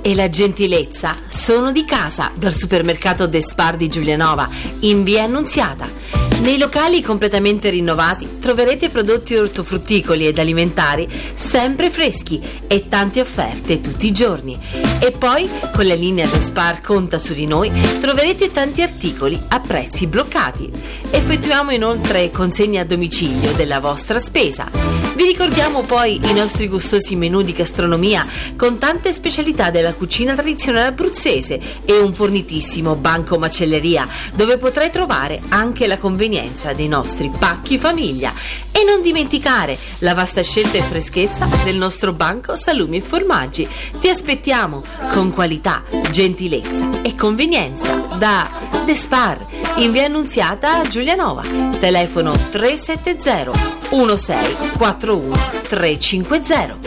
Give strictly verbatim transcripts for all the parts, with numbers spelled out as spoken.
e la gentilezza sono di casa dal supermercato De Spar di Giulianova in via Annunziata. Nei locali completamente rinnovati troverete prodotti ortofrutticoli ed alimentari sempre freschi e tante offerte tutti i giorni. E poi con la linea De Spar Conta su di noi troverete tanti articoli a prezzi bloccati. Effettuiamo inoltre consegne a domicilio della vostra spesa. Vi ricordiamo poi i nostri gustosi menù di gastronomia con tante specialità della cucina tradizionale abruzzese e un fornitissimo banco macelleria dove potrai trovare anche la convenienza dei nostri pacchi famiglia. E non dimenticare la vasta scelta e freschezza del nostro banco salumi e formaggi. Ti aspettiamo con qualità, gentilezza e convenienza da De Spar in via Annunziata Giulianova. Telefono tre sette zero uno sei quattro uno tre cinque zero.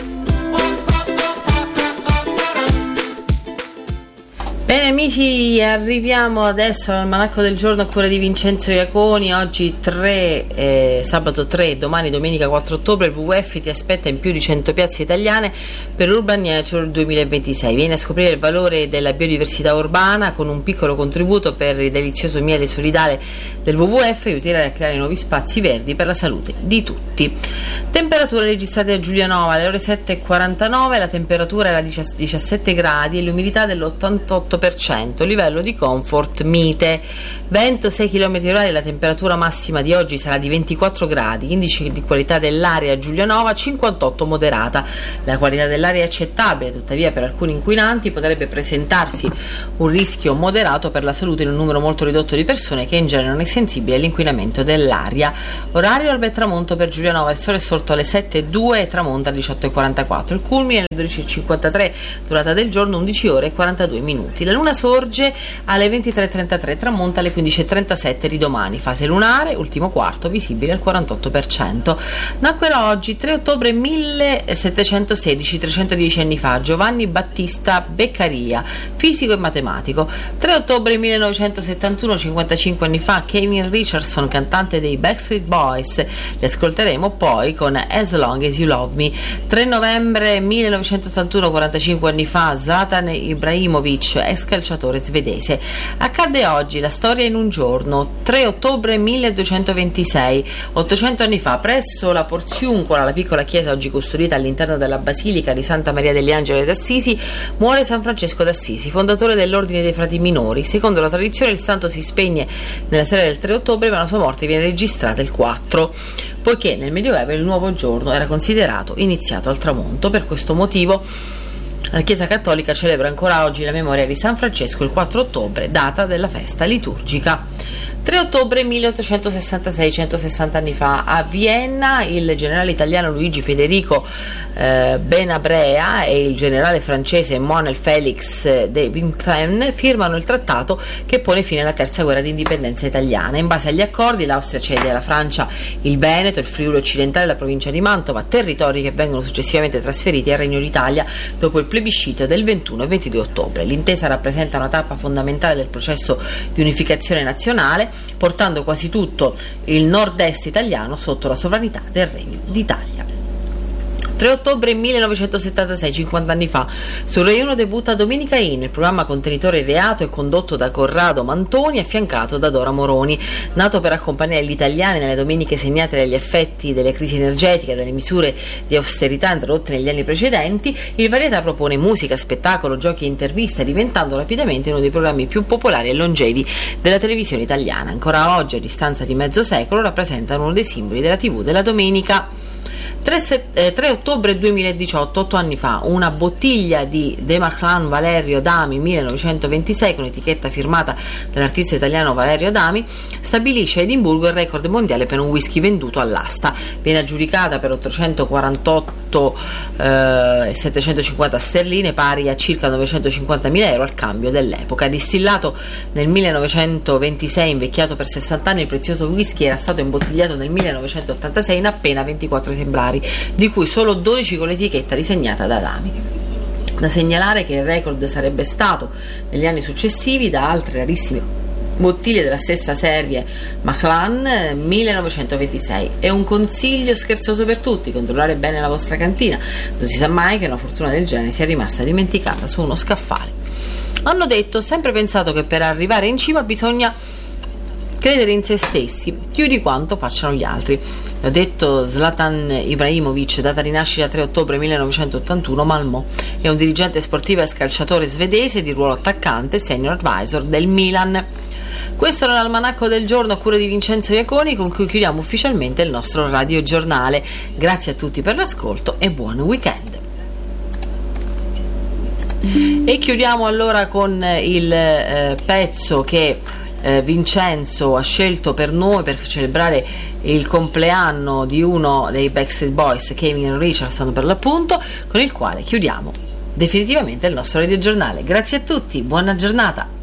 Bene amici, arriviamo adesso all'almanacco del giorno a cura di Vincenzo Iaconi. Oggi tre, eh, sabato tre, domani domenica quattro ottobre il W W F ti aspetta in più di cento piazze italiane per Urban Nature duemilaventisei. Vieni a scoprire il valore della biodiversità urbana con un piccolo contributo per il delizioso miele solidale del W W F e aiuterai a creare nuovi spazi verdi per la salute di tutti. Temperature registrate a Giulianova alle ore sette e quarantanove, la temperatura era diciassette gradi e l'umidità dell'ottantotto per cento, livello di comfort mite. Vento sei chilometri orari, la temperatura massima di oggi sarà di ventiquattro gradi, indice di qualità dell'aria a Giulianova cinquantotto moderata. La qualità dell'aria è accettabile, tuttavia per alcuni inquinanti potrebbe presentarsi un rischio moderato per la salute in un numero molto ridotto di persone che in genere non è sensibile all'inquinamento dell'aria. Orario alba e tramonto per Giulianova, il sole è sorto alle sette e due e tramonta alle diciotto e quarantaquattro, il culmine alle dodici e cinquantatré, durata del giorno undici ore e quarantadue minuti. La luna sorge alle ventitré e trentatré, tramonta alle quindici e trentasette di domani. Fase lunare, ultimo quarto, visibile al quarantotto per cento. Nacquero oggi, tre ottobre millesettecentosedici, trecentodieci anni fa, Giovanni Battista Beccaria, fisico e matematico. tre ottobre millenovecentosettantuno, cinquantacinque anni fa, Kevin Richardson, cantante dei Backstreet Boys. Li ascolteremo poi con As Long As You Love Me. tre novembre millenovecentottantuno, quarantacinque anni fa, Zlatan Ibrahimovic, ex calciatore svedese. Accadde oggi la storia in un giorno, tre ottobre milleduecentoventisei, ottocento anni fa, presso la Porziuncola, la piccola chiesa oggi custodita all'interno della Basilica di Santa Maria degli Angeli d'Assisi, muore San Francesco d'Assisi, fondatore dell'Ordine dei Frati Minori. Secondo la tradizione il santo si spegne nella sera del tre ottobre, ma la sua morte viene registrata il quattro, poiché nel Medioevo il nuovo giorno era considerato iniziato al tramonto. Per questo motivo la Chiesa Cattolica celebra ancora oggi la memoria di San Francesco il quattro ottobre, data della festa liturgica. tre ottobre milleottocentosessantasei, centosessanta anni fa, a Vienna il generale italiano Luigi Federico eh, Benabrea e il generale francese Emmanuel Félix de Wimpfen firmano il trattato che pone fine alla terza guerra di indipendenza italiana. In base agli accordi l'Austria cede alla Francia il Veneto, il Friuli occidentale e la provincia di Mantova, territori che vengono successivamente trasferiti al Regno d'Italia dopo il plebiscito del ventuno e ventidue ottobre. L'intesa rappresenta una tappa fondamentale del processo di unificazione nazionale, portando quasi tutto il nord-est italiano sotto la sovranità del Regno d'Italia. tre ottobre millenovecentosettantasei, cinquanta anni fa, su Rai uno debutta Domenica In, il programma contenitore ideato e condotto da Corrado Mantoni, affiancato da Dora Moroni. Nato per accompagnare gli italiani nelle domeniche segnate dagli effetti delle crisi energetiche e dalle misure di austerità introdotte negli anni precedenti, il Varietà propone musica, spettacolo, giochi e interviste, diventando rapidamente uno dei programmi più popolari e longevi della televisione italiana. Ancora oggi, a distanza di mezzo secolo, rappresentano uno dei simboli della tivù della domenica. tre ottobre duemiladiciotto, otto anni fa, una bottiglia di De Marclan Valerio Dami millenovecentoventisei, con etichetta firmata dall'artista italiano Valerio Dami, stabilisce a Edimburgo il record mondiale per un whisky venduto all'asta. Viene aggiudicata per ottocentoquarantotto e settecentocinquanta sterline, pari a circa novecentocinquantamila euro al cambio dell'epoca. Distillato nel millenovecentoventisei, invecchiato per sessanta anni, il prezioso whisky era stato imbottigliato nel millenovecentottantasei in appena ventiquattro esemplari, di cui solo dodici con l'etichetta disegnata da Dami. Da segnalare che il record sarebbe stato negli anni successivi da altre rarissime bottiglie della stessa serie Macallan millenovecentoventisei. È un consiglio scherzoso per tutti: controllare bene la vostra cantina, non si sa mai che una fortuna del genere sia rimasta dimenticata su uno scaffale. Hanno detto: sempre pensato che per arrivare in cima bisogna credere in se stessi più di quanto facciano gli altri. L'ha detto Zlatan Ibrahimovic, data di nascita tre ottobre millenovecentottantuno, Malmö. È un dirigente sportivo e scalciatore svedese di ruolo attaccante, senior advisor del Milan. Questo era l'almanacco del giorno a cura di Vincenzo Iaconi, con cui chiudiamo ufficialmente il nostro radiogiornale. Grazie a tutti per l'ascolto e buon weekend. E chiudiamo allora con il eh, pezzo che eh, Vincenzo ha scelto per noi per celebrare il compleanno di uno dei Backstreet Boys, Kevin Richardson per l'appunto, con il quale chiudiamo definitivamente il nostro radiogiornale. Grazie a tutti, buona giornata.